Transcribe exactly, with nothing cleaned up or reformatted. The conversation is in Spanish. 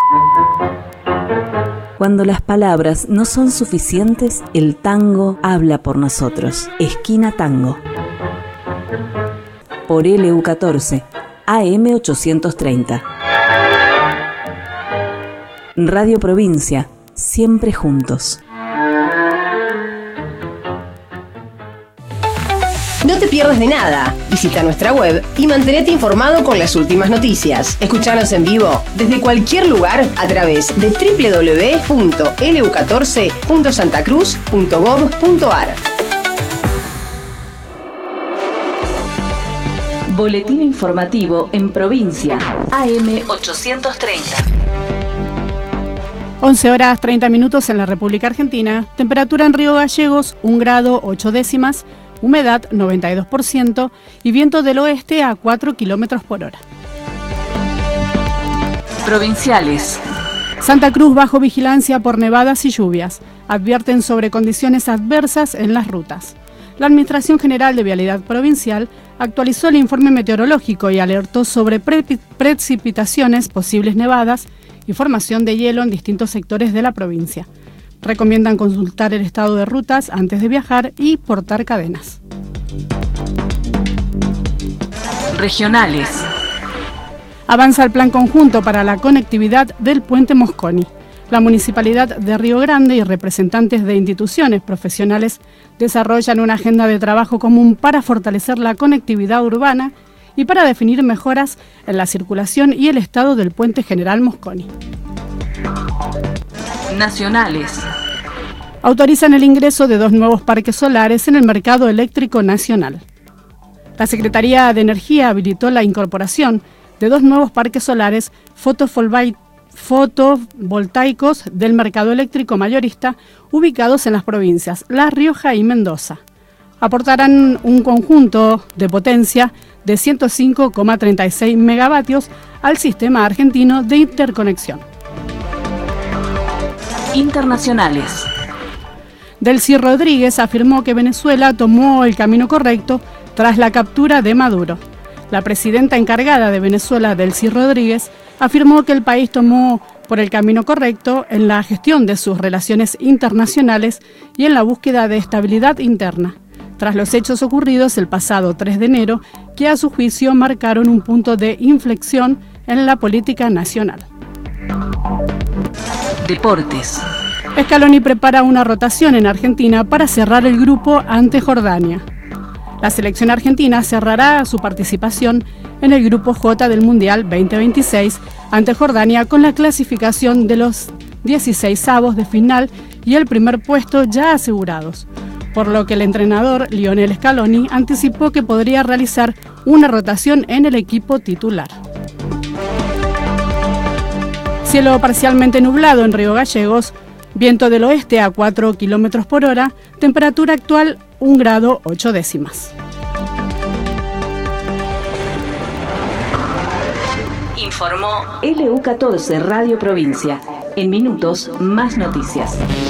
Cuando las palabras no son suficientes, el tango habla por nosotros. Esquina Tango. Por L U catorce, A M ochocientos treinta. Radio Provincia, siempre juntos. No te pierdas de nada. Visita nuestra web y mantenete informado con las últimas noticias. Escuchanos en vivo desde cualquier lugar a través de doble u doble u doble u punto l u catorce punto santa cruz punto gov punto a r. Boletín informativo en provincia, A M ochocientos treinta. once horas treinta minutos en la República Argentina. Temperatura en Río Gallegos, un grado ocho décimas. Humedad noventa y dos por ciento y viento del oeste a cuatro kilómetros por hora. Provinciales. Santa Cruz bajo vigilancia por nevadas y lluvias. Advierten sobre condiciones adversas en las rutas. La Administración General de Vialidad Provincial actualizó el informe meteorológico y alertó sobre pre- precipitaciones, posibles nevadas y formación de hielo en distintos sectores de la provincia. Recomiendan consultar el estado de rutas antes de viajar y portar cadenas. Regionales. Avanza el plan conjunto para la conectividad del puente Mosconi. La Municipalidad de Río Grande y representantes de instituciones profesionales desarrollan una agenda de trabajo común para fortalecer la conectividad urbana y para definir mejoras en la circulación y el estado del puente General Mosconi. Nacionales. Autorizan el ingreso de dos nuevos parques solares en el mercado eléctrico nacional. La Secretaría de Energía habilitó la incorporación de dos nuevos parques solares fotovoltaicos del mercado eléctrico mayorista ubicados en las provincias La Rioja y Mendoza. Aportarán un conjunto de potencia de ciento cinco coma treinta y seis megavatios al sistema argentino de interconexión. Internacionales. Delcy Rodríguez afirmó que Venezuela tomó el camino correcto tras la captura de Maduro. La presidenta encargada de Venezuela, Delcy Rodríguez, afirmó que el país tomó por el camino correcto en la gestión de sus relaciones internacionales y en la búsqueda de estabilidad interna, tras los hechos ocurridos el pasado tres de enero, que a su juicio marcaron un punto de inflexión en la política nacional. Deportes. Scaloni prepara una rotación en Argentina para cerrar el grupo ante Jordania. La selección argentina cerrará su participación en el grupo J del Mundial veinte veintiséis ante Jordania con la clasificación de los dieciseisavos de final y el primer puesto ya asegurados, por lo que el entrenador Lionel Scaloni anticipó que podría realizar una rotación en el equipo titular. Cielo parcialmente nublado en Río Gallegos, viento del oeste a cuatro kilómetros por hora, temperatura actual un grado ocho décimas. Informó L U catorce Radio Provincia. En minutos, más noticias.